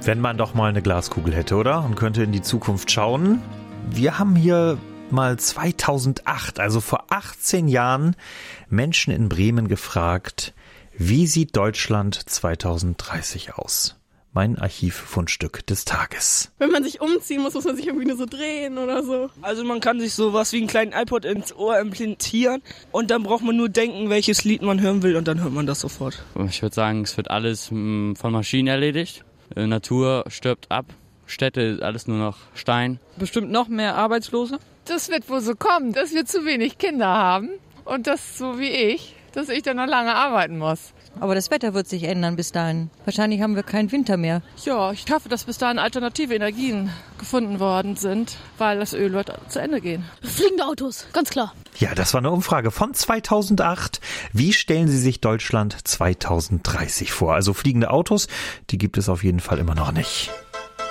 Wenn man doch mal eine Glaskugel hätte, oder? Und könnte in die Zukunft schauen. Wir haben hier mal 2008, also vor 18 Jahren, Menschen in Bremen gefragt, wie sieht Deutschland 2030 aus? Mein Archivfundstück des Tages. Wenn man sich umziehen muss, muss man sich irgendwie nur so drehen oder so. Also man kann sich sowas wie einen kleinen iPod ins Ohr implantieren und dann braucht man nur denken, welches Lied man hören will und dann hört man das sofort. Ich würde sagen, es wird alles von Maschinen erledigt. Natur stirbt ab, Städte, alles nur noch Stein. Bestimmt noch mehr Arbeitslose. Das wird wohl so kommen, dass wir zu wenig Kinder haben und das so wie ich, dass ich dann noch lange arbeiten muss. Aber das Wetter wird sich ändern bis dahin. Wahrscheinlich haben wir keinen Winter mehr. Ja, ich hoffe, dass bis dahin alternative Energien gefunden worden sind, weil das Öl wird zu Ende gehen. Fliegende Autos, ganz klar. Ja, das war eine Umfrage von 2008. Wie stellen Sie sich Deutschland 2030 vor? Also fliegende Autos, die gibt es auf jeden Fall immer noch nicht.